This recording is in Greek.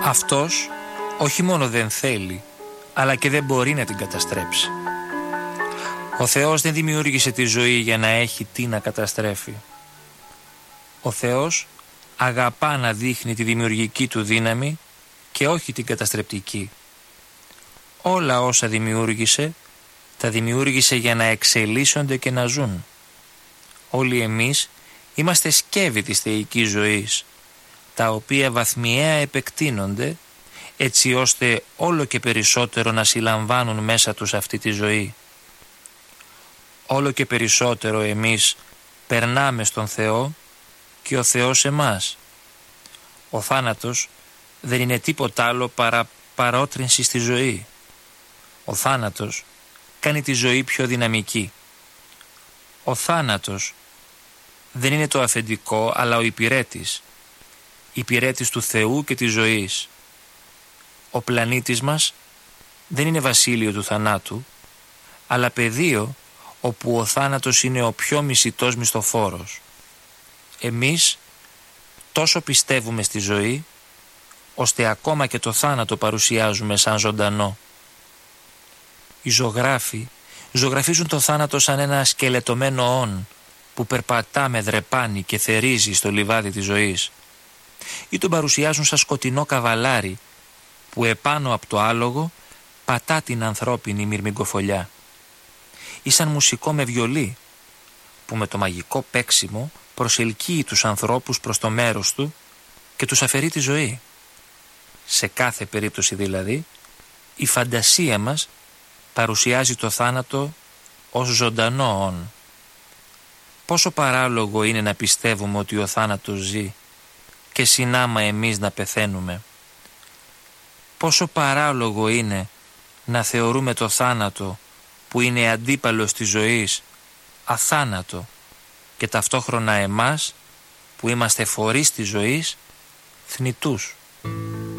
Αυτός όχι μόνο δεν θέλει, αλλά και δεν μπορεί να την καταστρέψει. Ο Θεός δεν δημιούργησε τη ζωή για να έχει τι να καταστρέφει. Ο Θεός αγαπά να δείχνει τη δημιουργική του δύναμη και όχι την καταστρεπτική. Όλα όσα δημιούργησε, τα δημιούργησε για να εξελίσσονται και να ζουν. Όλοι εμείς είμαστε σκεύη της θεϊκής ζωής, τα οποία βαθμιαία επεκτείνονται έτσι ώστε όλο και περισσότερο να συλλαμβάνουν μέσα τους αυτή τη ζωή. Όλο και περισσότερο εμείς περνάμε στον Θεό και ο Θεός εμάς. Ο θάνατος δεν είναι τίποτα άλλο παρά παρότρινση στη ζωή. Ο θάνατος κάνει τη ζωή πιο δυναμική. Ο θάνατος δεν είναι το αφεντικό αλλά ο υπηρέτης του Θεού και της ζωής. Ο πλανήτης μας δεν είναι βασίλειο του θανάτου, αλλά πεδίο όπου ο θάνατος είναι ο πιο μισητός μισθοφόρος. Εμείς τόσο πιστεύουμε στη ζωή, ώστε ακόμα και το θάνατο παρουσιάζουμε σαν ζωντανό. Οι ζωγράφοι ζωγραφίζουν το θάνατο σαν ένα σκελετωμένο όν που περπατά με δρεπάνι και θερίζει στο λιβάδι της ζωής, ή τον παρουσιάζουν σαν σκοτεινό καβαλάρι που επάνω από το άλογο πατά την ανθρώπινη μυρμηγκοφολιά, ή σαν μουσικό με βιολί που με το μαγικό παίξιμο προσελκύει τους ανθρώπους προς το μέρος του και τους αφαιρεί τη ζωή. Σε κάθε περίπτωση δηλαδή, η φαντασία μας παρουσιάζει το θάνατο ως ζωντανό όν. Πόσο παράλογο είναι να πιστεύουμε ότι ο θάνατος ζει και συνάμα εμείς να πεθαίνουμε. Πόσο παράλογο είναι να θεωρούμε το θάνατο που είναι αντίπαλος της ζωής αθάνατο και ταυτόχρονα εμάς που είμαστε φορείς της ζωής θνητούς.